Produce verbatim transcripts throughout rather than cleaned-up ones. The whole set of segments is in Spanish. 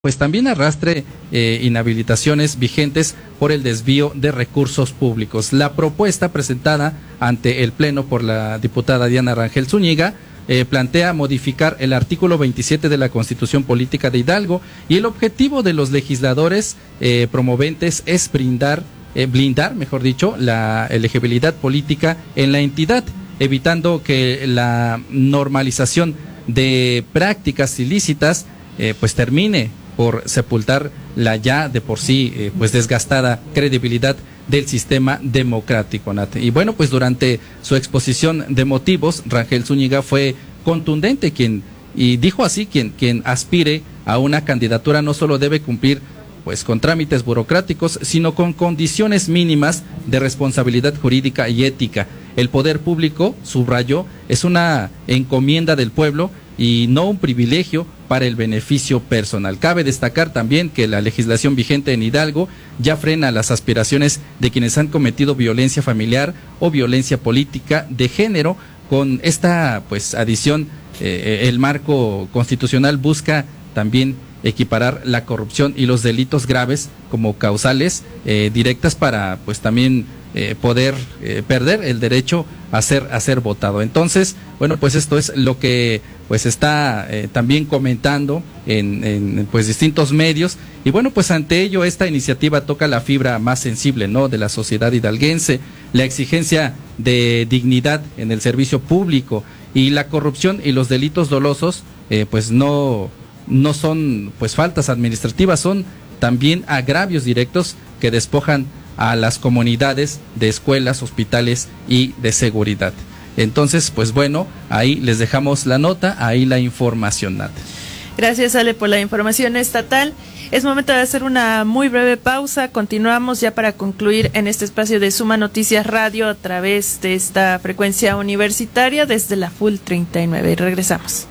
pues también arrastre eh, inhabilitaciones vigentes por el desvío de recursos públicos. La propuesta presentada ante el Pleno por la diputada Diana Rangel Zúñiga eh, plantea modificar el artículo veintisiete de la Constitución Política de Hidalgo, y el objetivo de los legisladores eh, promoventes es brindar, eh, blindar, mejor dicho, la elegibilidad política en la entidad, evitando que la normalización de prácticas ilícitas eh, pues termine por sepultar la ya de por sí eh, pues desgastada credibilidad del sistema democrático, Nat. Y bueno, pues durante su exposición de motivos, Rangel Zúñiga fue contundente quien y dijo así quien quien aspire a una candidatura no solo debe cumplir pues con trámites burocráticos, sino con condiciones mínimas de responsabilidad jurídica y ética. El poder público, subrayó, es una encomienda del pueblo y no un privilegio para el beneficio personal. Cabe destacar también que la legislación vigente en Hidalgo ya frena las aspiraciones de quienes han cometido violencia familiar o violencia política de género. Con esta pues adición, eh, el marco constitucional busca también equiparar la corrupción y los delitos graves como causales eh, directas para pues también eh, poder eh, perder el derecho a ser a ser votado. Entonces, bueno, pues esto es lo que pues está eh, también comentando en, en pues distintos medios, y bueno, pues ante ello esta iniciativa toca la fibra más sensible, ¿no?, de la sociedad hidalguense, la exigencia de dignidad en el servicio público, y la corrupción y los delitos dolosos eh, pues no no son pues faltas administrativas, son también agravios directos que despojan a las comunidades de escuelas, hospitales y de seguridad. Entonces, pues bueno, ahí les dejamos la nota, ahí la información, Nat. Gracias, Ale, por la información estatal. Es momento de hacer una muy breve pausa. Continuamos ya para concluir en este espacio de Suma Noticias Radio a través de esta frecuencia universitaria desde la Full treinta y nueve. Y regresamos.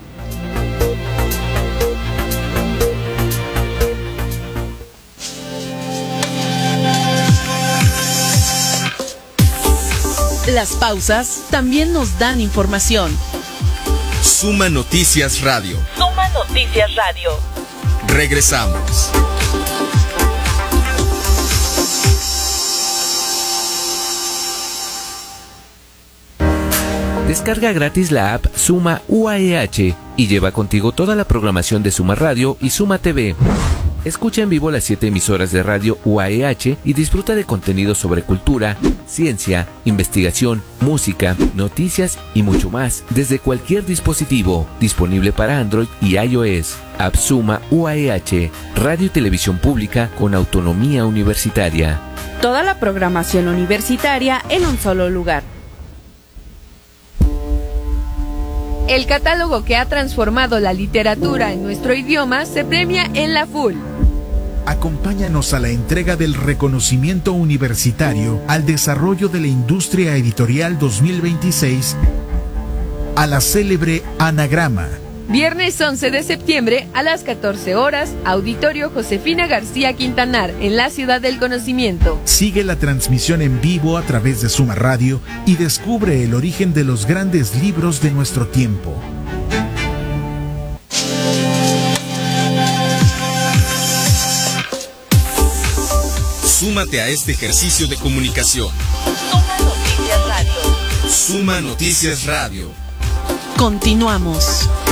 Las pausas también nos dan información. Suma Noticias Radio. Suma Noticias Radio. Regresamos. Descarga gratis la app Suma U A E H y lleva contigo toda la programación de Suma Radio y Suma T V. Escucha en vivo las siete emisoras de radio U A E H y disfruta de contenido sobre cultura, ciencia, investigación, música, noticias y mucho más desde cualquier dispositivo, disponible para Android y iOS. App Suma U A E H, radio y televisión pública con autonomía universitaria. Toda la programación universitaria en un solo lugar. El catálogo que ha transformado la literatura en nuestro idioma se premia en la Full. Acompáñanos a la entrega del reconocimiento universitario al desarrollo de la industria editorial dos mil veintiséis a la célebre Anagrama. Viernes once de septiembre a las catorce horas, Auditorio Josefina García Quintanar, en la Ciudad del Conocimiento. Sigue la transmisión en vivo a través de Suma Radio y descubre el origen de los grandes libros de nuestro tiempo. Súmate a este ejercicio de comunicación. Suma Noticias Radio. Suma Noticias Radio. Continuamos.